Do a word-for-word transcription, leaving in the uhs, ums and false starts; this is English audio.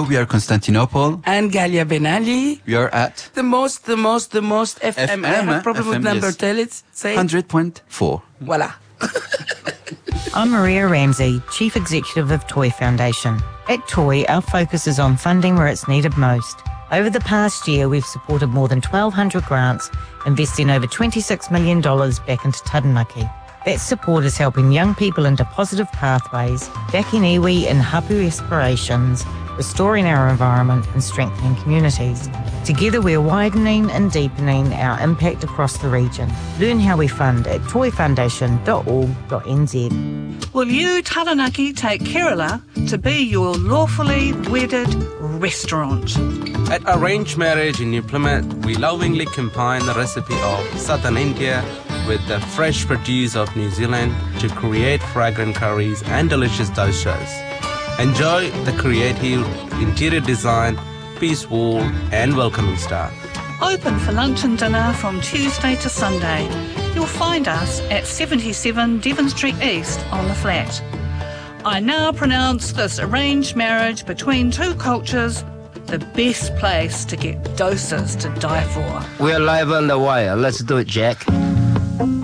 Hello, we are Constantinople. And Galia Ben Ali. We are at The most, the most, the most F M. F M, I have problem F with M, number. yes. Tell it. Say it. one hundred point four. Voila. I'm Maria Ramsey, Chief Executive of Toy Foundation. At Toy, our focus is on funding where it's needed most. Over the past year, we've supported more than twelve hundred grants, investing over twenty-six million dollars back into Taranaki. That support is helping young people into positive pathways, backing iwi and hapu aspirations, restoring our environment and strengthening communities. Together we're widening and deepening our impact across the region. Learn how we fund at toy foundation dot org dot n z. Will you, Taranaki, take Kerala to be your lawfully wedded restaurant? At Arranged Marriage in New Plymouth, we lovingly combine the recipe of southern India with the fresh produce of New Zealand to create fragrant curries and delicious dosas. Enjoy the creative interior design, peace wall and welcoming staff. Open for lunch and dinner from Tuesday to Sunday. You'll find us at seventy-seven Devon Street East on the flat. I now pronounce this arranged marriage between two cultures the best place to get doses to die for. We're live on the wire. Let's do it, Jack.